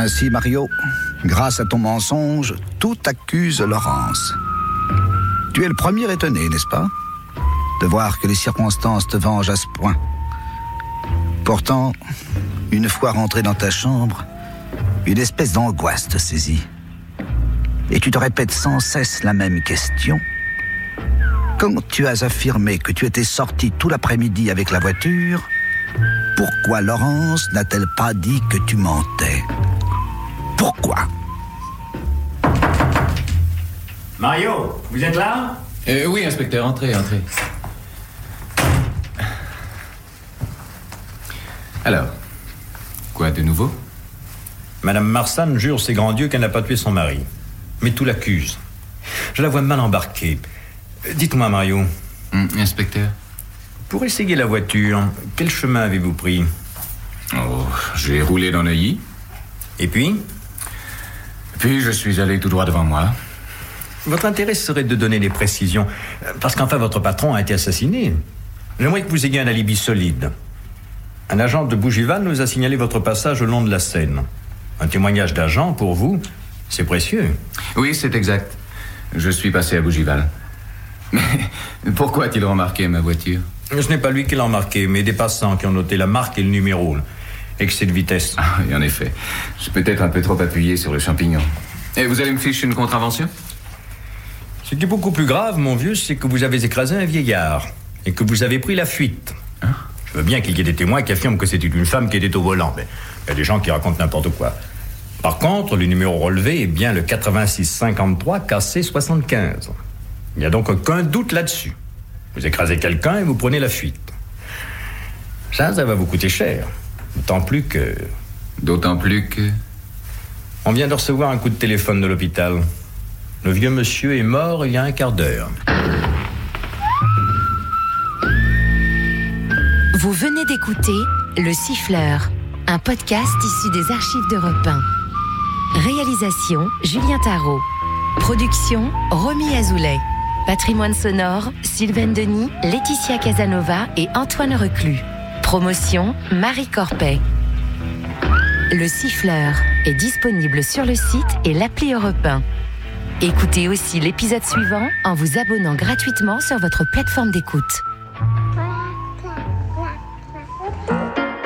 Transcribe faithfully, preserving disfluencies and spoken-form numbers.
Ainsi, Mario, grâce à ton mensonge, tout accuse Laurence. Tu es le premier étonné, n'est-ce pas, de voir que les circonstances te vengent à ce point. Pourtant, une fois rentré dans ta chambre, une espèce d'angoisse te saisit. Et tu te répètes sans cesse la même question. Quand tu as affirmé que tu étais sorti tout l'après-midi avec la voiture, pourquoi Laurence n'a-t-elle pas dit que tu mentais? Pourquoi? Mario, vous êtes là? euh, Oui, inspecteur, entrez, entrez. Alors, quoi de nouveau? Madame Marsanne jure ses grands dieux qu'elle n'a pas tué son mari. Mais tout l'accuse. Je la vois mal embarquée. Dites-moi, Mario. Hum, inspecteur? Pour essayer la voiture, quel chemin avez-vous pris? Oh, j'ai roulé dans Neuilly. Et puis? Puis je suis allé tout droit devant moi. Votre intérêt serait de donner des précisions, parce qu'enfin votre patron a été assassiné. J'aimerais que vous ayez un alibi solide. Un agent de Bougival nous a signalé votre passage au long de la Seine. Un témoignage d'agent, pour vous, c'est précieux. Oui, c'est exact. Je suis passé à Bougival. Mais pourquoi a-t-il remarqué ma voiture? Ce n'est pas lui qui l'a remarqué, mais des passants qui ont noté la marque et le numéro. Excès de vitesse. Ah, oui, en effet. Je suis peut-être un peu trop appuyé sur le champignon. Et vous allez me ficher une contravention? Ce qui est beaucoup plus grave, mon vieux, c'est que vous avez écrasé un vieillard et que vous avez pris la fuite. Hein? Je veux bien qu'il y ait des témoins qui affirment que c'était une femme qui était au volant, mais il y a des gens qui racontent n'importe quoi. Par contre, le numéro relevé est bien le quatre-vingt-six cinquante-trois K C soixante-quinze. Il n'y a donc aucun doute là-dessus. Vous écrasez quelqu'un et vous prenez la fuite. Ça, ça va vous coûter cher. D'autant plus que... D'autant plus que... On vient de recevoir un coup de téléphone de l'hôpital. Le vieux monsieur est mort il y a un quart d'heure. Vous venez d'écouter Le Siffleur, un podcast issu des archives d'Europe un. Réalisation, Julien Tarot. Production, Romy Azoulay. Patrimoine sonore, Sylvaine Denis, Laetitia Casanova et Antoine Reclus. Promotion, Marie Corpet. Le Siffleur est disponible sur le site et l'appli Europe un. Écoutez aussi l'épisode suivant en vous abonnant gratuitement sur votre plateforme d'écoute.